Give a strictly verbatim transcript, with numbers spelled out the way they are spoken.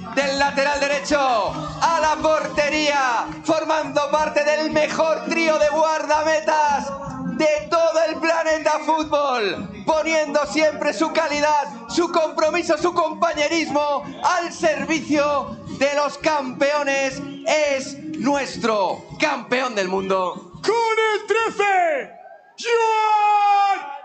del lateral derecho a la portería, formando parte del mejor trío de guardametas de todo el planeta fútbol, poniendo siempre su calidad, su compromiso, su compañerismo al servicio de los campeones. Es nuestro campeón del mundo. Con el trece, Joan